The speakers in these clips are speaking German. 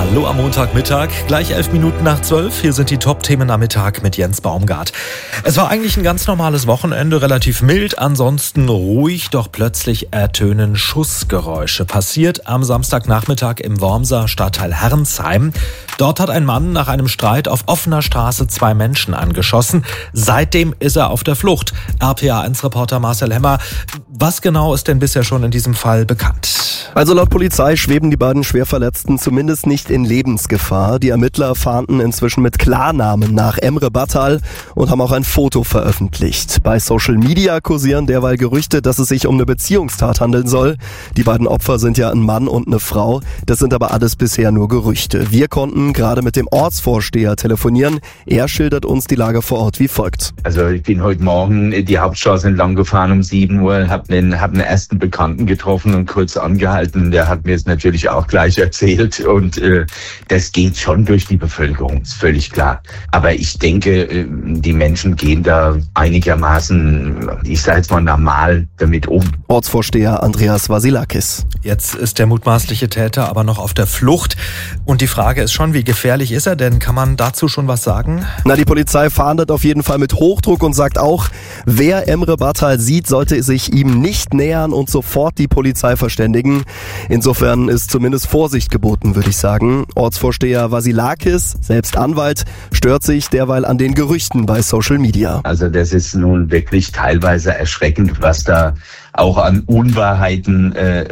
Hallo am Montagmittag, gleich 11 Minuten nach 12. Hier sind die Top-Themen am Mittag mit Jens Baumgart. Es war eigentlich ein ganz normales Wochenende, relativ mild, ansonsten ruhig, doch plötzlich ertönen Schussgeräusche. Passiert am Samstagnachmittag im Wormser Stadtteil Herrnsheim. Dort hat ein Mann nach einem Streit auf offener Straße 2 Menschen angeschossen. Seitdem ist er auf der Flucht. RPA1-Reporter Marcel Hemmer, was genau ist denn bisher schon in diesem Fall bekannt? Also laut Polizei schweben die beiden Schwerverletzten zumindest nicht in Lebensgefahr. Die Ermittler fahnden inzwischen mit Klarnamen nach Emre Battal und haben auch ein Foto veröffentlicht. Bei Social Media kursieren derweil Gerüchte, dass es sich um eine Beziehungstat handeln soll. Die beiden Opfer sind ja ein Mann und eine Frau. Das sind aber alles bisher nur Gerüchte. Wir konnten gerade mit dem Ortsvorsteher telefonieren. Er schildert uns die Lage vor Ort wie folgt. Also ich bin heute Morgen die Hauptstraße entlang gefahren um 7 Uhr, hab einen ersten Bekannten getroffen und kurz angehalten. Der hat mir es natürlich auch gleich erzählt und das geht schon durch die Bevölkerung, ist völlig klar. Aber ich denke, die Menschen gehen da einigermaßen, ich sage jetzt mal, normal damit um. Ortsvorsteher Andreas Vasilakis. Jetzt ist der mutmaßliche Täter aber noch auf der Flucht. Und die Frage ist schon, wie gefährlich ist er denn? Kann man dazu schon was sagen? Die Polizei fahndet auf jeden Fall mit Hochdruck und sagt auch, wer Emre Battal sieht, sollte sich ihm nicht nähern und sofort die Polizei verständigen. Insofern ist zumindest Vorsicht geboten, würde ich sagen. Ortsvorsteher Vasilakis, selbst Anwalt, stört sich derweil an den Gerüchten bei Social Media. Also das ist nun wirklich teilweise erschreckend, was da auch an Unwahrheiten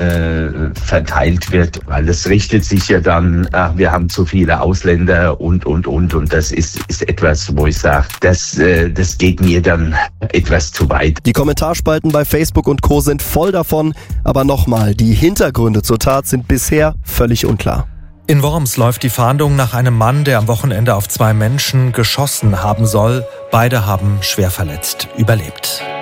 verteilt wird, weil es richtet sich ja dann, wir haben zu viele Ausländer und das ist etwas, wo ich sage, das geht mir dann etwas zu weit. Die Kommentarspalten bei Facebook und Co. sind voll davon, aber nochmal, die Hintergründe zur Tat sind bisher völlig unklar. In Worms läuft die Fahndung nach einem Mann, der am Wochenende auf 2 Menschen geschossen haben soll. Beide haben schwer verletzt überlebt.